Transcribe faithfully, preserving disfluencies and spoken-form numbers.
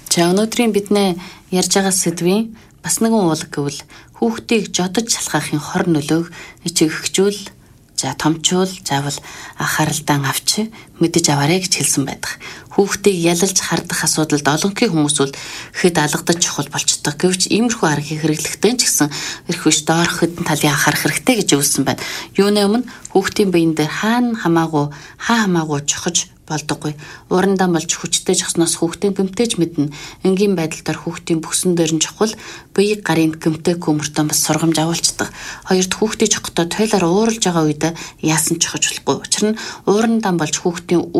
За өнөөдрийн бидний ярьж байгаа сэдвийн бас нэгэн уулаг гэвэл хүүхдийг жодож шалгаахын хор нөлөөг чигэгчүүл, за томчуул, заавал анхааралдан авч мэдэж аваарэ гэж хэлсэн байдаг. Хүүхдийг ялалж хардах асуудалд олонхын хүмүүс бол хэд алгадаж чухал болчтой. Гэвч иймэрхүү аргыг хэрэглэхдээ ч гэсэн эрхвч доорх хэдэн талын анхаарах хэрэгтэй гэж өгсөн байна. Юуны өмнө хүүхдийн биеийн дээр хаана хамаагүй хаа хамаагүй чухаж болдоггүй. Урандаа болж хүчтэй жагсноос хүүхдийн гэмтэж мэднэ. Энгийн байдлаар хүүхдийн бүсэн дээр нь чухал биеийг гарын гэмтэй көмөртөө бас сургамж агуулцдаг. Хоёрд хүүхдийн чохтой тойлоор ууралж байгаа үед яасан чухаж болохгүй. Учир нь уурандаа болж хүүхдийн